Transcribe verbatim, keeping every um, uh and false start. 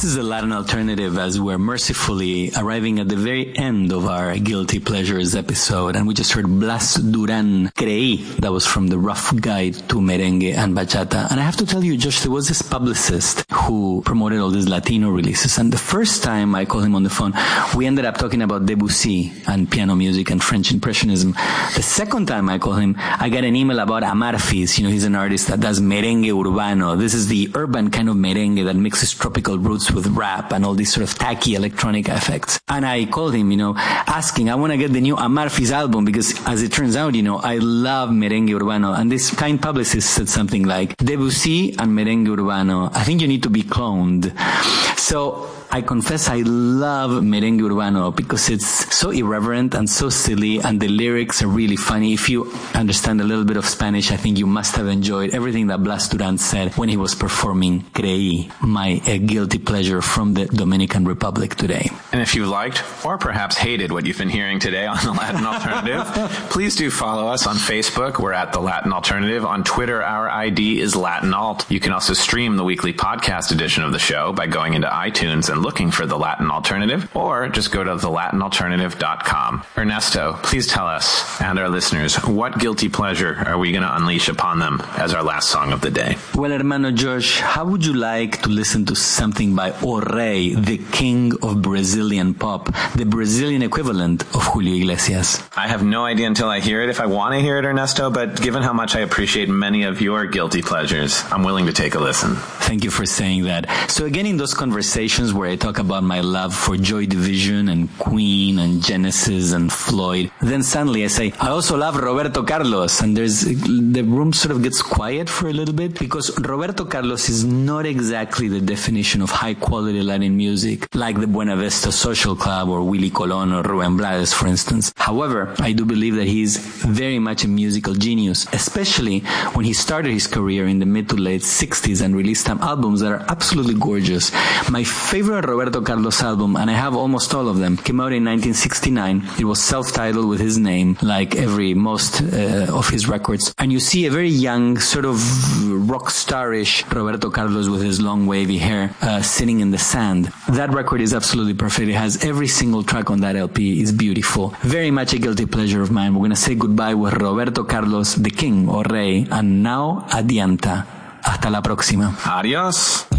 is the Latin Alternative as we're mercifully arriving at the very end of our Guilty Pleasures episode. And we just heard Blas Duran, Creí. That was from the Rough Guide to Merengue and Bachata. And I have to tell you, Josh, there was this publicist who promoted all these Latino releases. And the first time I called him on the phone, we ended up talking about Debussy and piano music and French Impressionism. The second time I called him, I got an email about Amarfis. You know, he's an artist that does merengue urbano. This is the urban kind of merengue that mixes tropical roots with rap and all these sort of tacky electronic effects. And I called him, you know, asking, I want to get the new Amarfis album because, as it turns out, you know, I love merengue urbano. And this kind publicist said something like, Debussy and merengue urbano, I think you need to be cloned. So I confess I love merengue urbano because it's so irreverent and so silly, and the lyrics are really funny. If you understand a little bit of Spanish, I think you must have enjoyed everything that Blas Duran said when he was performing Creí, my uh, guilty pleasure from the Dominican Republic today. And if you liked or perhaps hated what you've been hearing today on The Latin Alternative, please do follow us on Facebook. We're at The Latin Alternative. On Twitter, our I D is Latin Alt. You can also stream the weekly podcast edition of the show by going into iTunes and looking for The Latin Alternative, or just go to the latin alternative dot com. Ernesto, please tell us and our listeners, what guilty pleasure are we going to unleash upon them as our last song of the day? Well, hermano Josh, how would you like to listen to something by O Rei, the king of Brazilian pop, the Brazilian equivalent of Julio Iglesias? I have no idea until I hear it if I want to hear it, Ernesto, but given how much I appreciate many of your guilty pleasures, I'm willing to take a listen. Thank you for saying that. So again, in those conversations where I talk about my love for Joy Division and Queen and Genesis and Floyd, then suddenly I say, I also love Roberto Carlos, and there's the room sort of gets quiet for a little bit, because Roberto Carlos is not exactly the definition of high quality Latin music like the Buena Vista Social Club or Willie Colon or Rubén Blades, for instance. However, I do believe that he's very much a musical genius, especially when he started his career in the mid to late sixties and released some albums that are absolutely gorgeous. My favorite Roberto Carlos album, and I have almost all of them, came out in nineteen sixty-nine. It was self-titled with his name, like every most uh, of his records. And you see a very young, sort of rock starish Roberto Carlos with his long wavy hair uh, sitting in the sand. That record is absolutely perfect. It has every single track on that L P is beautiful. Very much a guilty pleasure of mine. We're going to say goodbye with Roberto Carlos, the king, or rey, and now adianta. Hasta la próxima. Adiós.